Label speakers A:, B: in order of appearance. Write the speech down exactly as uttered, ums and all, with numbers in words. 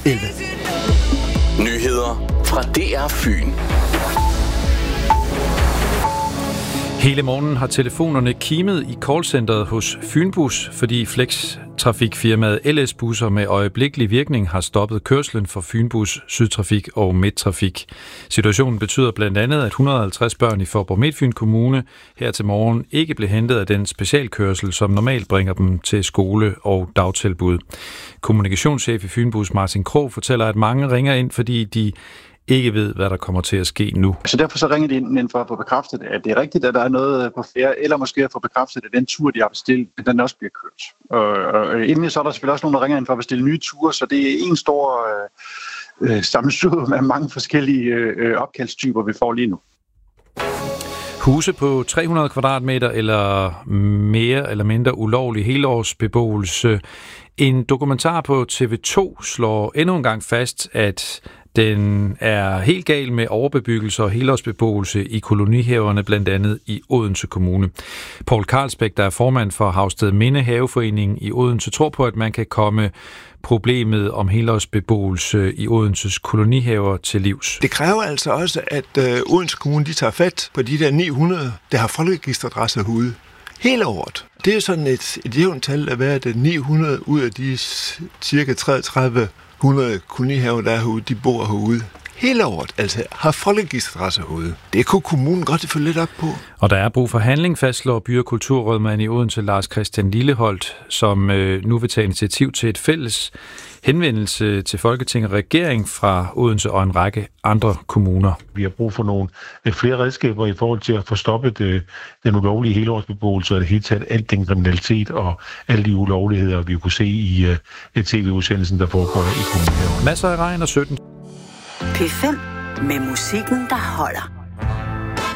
A: elleve.
B: Nyheder fra D R Fyn.
C: Hele morgenen har telefonerne kimet i callcenteret hos Fynbus, fordi flextrafikfirmaet L S-busser med øjeblikkelig virkning har stoppet kørslen for Fynbus, Sydtrafik og Midttrafik. Situationen betyder blandt andet, at et hundrede og halvtreds børn i Faaborg Midtfyn Kommune her til morgen ikke blev hentet af den specialkørsel, som normalt bringer dem til skole og dagtilbud. Kommunikationschef i Fynbus Martin Krog fortæller, at mange ringer ind, fordi de ikke ved, hvad der kommer til at ske nu.
D: Så derfor så ringer de ind for at få bekræftet, at det er rigtigt, at der er noget på færde, eller måske at få bekræftet, at den tur, de har bestilt, den også bliver kørt. Og, og inden så er der selvfølgelig også nogen, der ringer ind for at bestille nye ture, så det er en stor øh, sammensurium af mange forskellige øh, opkaldstyper, vi får lige nu.
C: Huse på tre hundrede kvadratmeter eller mere eller mindre ulovlig helårsbeboelse. En dokumentar på T V to slår endnu en gang fast, at den er helt gal med overbebyggelse og helårsbeboelse i kolonihaverne, blandt andet i Odense Kommune. Poul Carlsbæk, der er formand for Havsted Minde Haveforening i Odense, tror på, at man kan komme problemet om helårsbeboelse i Odenses kolonihaver til livs.
A: Det kræver altså også, at øh, Odense Kommune de tager fat på de der ni hundrede, der har folkeregisteradresser herude. Hele året. Det er sådan et, et jævnt tal at være, at ni hundrede ud af de cirka treogtredive hundrede kolonihaver, der er herude, de bor herude. Hele året, altså har folkeregisteradresser herude. Det kunne kommunen godt følge lidt op på.
C: Og der er brug for handling, fastslår by- og kulturrådmand i Odense Lars Christian Lilleholdt, som øh, nu vil tage initiativ til et fælles henvendelse til Folketinget og regering fra Odense og en række andre kommuner.
E: Vi har brug for nogle flere redskaber i forhold til at få stoppet den ulovlige helårsbeboelse og det hele taget alt den kriminalitet og alle de ulovligheder, vi kunne se i T V-udsendelsen, der foregår i kommunen.
C: Masser af regn og sytten.
F: P fem med musikken, der holder.